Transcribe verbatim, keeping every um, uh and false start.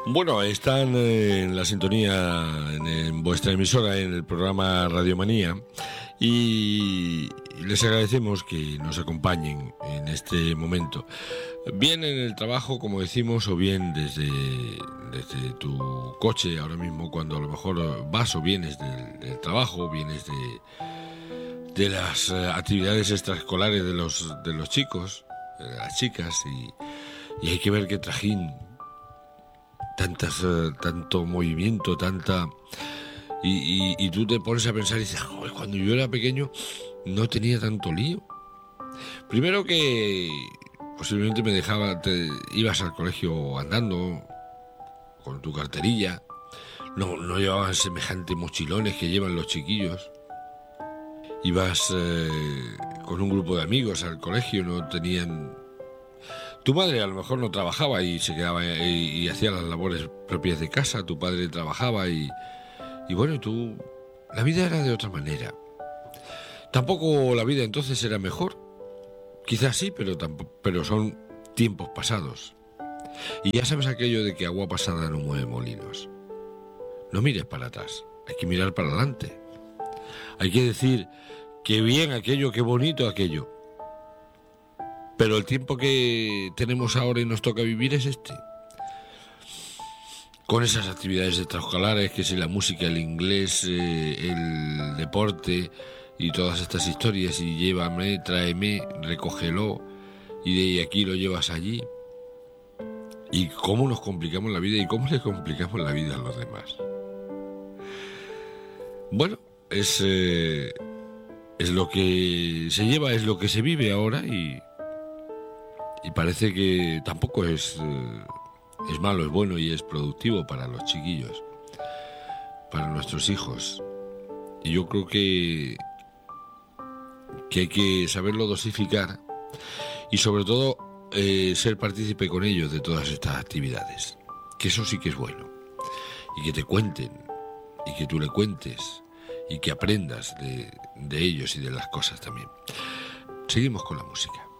Bueno, están en la sintonía en, en vuestra emisora, en el programa Radiomanía, y les agradecemos que nos acompañen en este momento, bien en el trabajo, como decimos, o bien desde, desde tu coche ahora mismo, cuando a lo mejor vas o vienes del, del trabajo, vienes de, de las actividades extraescolares de los, de los chicos, de las chicas, y, y hay que ver qué trajín. Tantas, uh, tanto movimiento, tanta... Y, y, y tú te pones a pensar y dices, joder, cuando yo era pequeño no tenía tanto lío. Primero que posiblemente me dejaba, te, ibas al colegio andando con tu carterilla, no, no llevaban semejante mochilones que llevan los chiquillos. Ibas eh, con un grupo de amigos al colegio, no tenían... Tu madre a lo mejor no trabajaba y se quedaba y, y hacía las labores propias de casa, tu padre trabajaba y, y bueno, tú... La vida era de otra manera. Tampoco la vida entonces era mejor. Quizás sí, pero, tampoco, pero son tiempos pasados. Y ya sabes aquello de que agua pasada no mueve molinos. No mires para atrás, hay que mirar para adelante. Hay que decir, qué bien aquello, qué bonito aquello. Pero el tiempo que tenemos ahora y nos toca vivir es este. Con esas actividades extraescolares, que si la música, el inglés, eh, el deporte y todas estas historias, y llévame, tráeme, recógelo, y de aquí lo llevas allí. Y cómo nos complicamos la vida y cómo le complicamos la vida a los demás. Bueno, es, eh, es lo que se lleva, es lo que se vive ahora y... Y parece que tampoco es, eh, es malo, es bueno y es productivo para los chiquillos, para nuestros hijos. Y yo creo que, que hay que saberlo dosificar y sobre todo eh, ser partícipe con ellos de todas estas actividades. Que eso sí que es bueno. Y que te cuenten, y que tú le cuentes, y que aprendas de, de ellos y de las cosas también. Seguimos con la música.